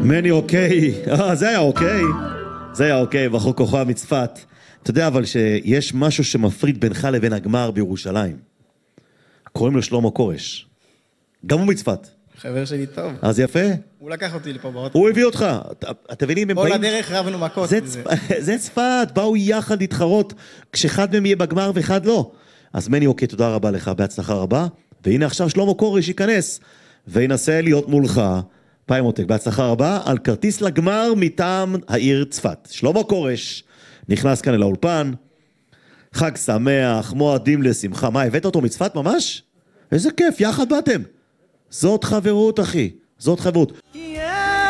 מני אוקיי, זה היה אוקיי. זה היה אוקיי, בחור כוכב מצפת. אתה יודע אבל שיש משהו שמפריד בינך לבין הגמר בירושלים. קוראים לו שלמה קורש. גם הוא מצפת. חבר שלי טוב. אז יפה. הוא לקח אותי לפה באוטו. הוא הביא אותך. אתה מבינים, הם כל באים... הדרך רבנו מכות. זה צפת, באו יחד להתחרות, כשאחד מהם יהיה בגמר ואחד לא. אז מני אוקיי, תודה רבה לך, בהצלחה רבה. והנה עכשיו שלמה קורש ייכנס, וינסה להיות מולך. פיימוטק, בהצלחה רבה, על כרטיס לגמר מטעם העיר צפת. שלמה קורש נכנס כאן אל האולפן, חג שמח, מועדים לשמחה. מה, הבאת אותו מצפת ממש? איזה כיף, יחד באתם. זאת חברות, אחי, זאת חברות.